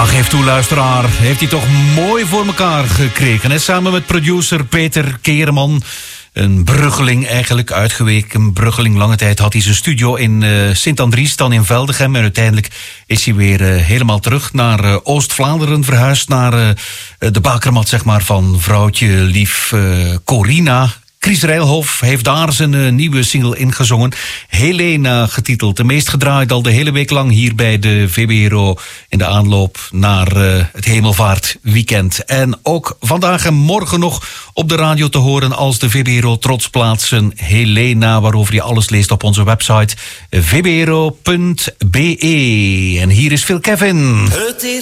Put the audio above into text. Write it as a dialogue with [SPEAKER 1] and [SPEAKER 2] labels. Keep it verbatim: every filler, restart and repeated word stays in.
[SPEAKER 1] Ja, geef toe, luisteraar. Heeft hij toch mooi voor elkaar gekregen. Hè? Samen met producer Peter Keerman. Een bruggeling eigenlijk, uitgeweken bruggeling. Lange tijd had hij zijn studio in uh, Sint-Andries, dan in Veldegem. En uiteindelijk is hij weer uh, helemaal terug naar uh, Oost-Vlaanderen verhuisd. Naar uh, de bakermat, zeg maar, van vrouwtje lief uh, Corina. Chris Rijlhof heeft daar zijn uh, nieuwe single ingezongen. Helena getiteld. De meest gedraaid al de hele week lang hier bij de V B R O. In de aanloop naar uh, het Hemelvaartweekend. En ook vandaag en morgen nog op de radio te horen als de V B R O trots plaatsen. Helena, waarover je alles leest op onze website v b r o punt b e. En hier is Phil Kevin.
[SPEAKER 2] Het is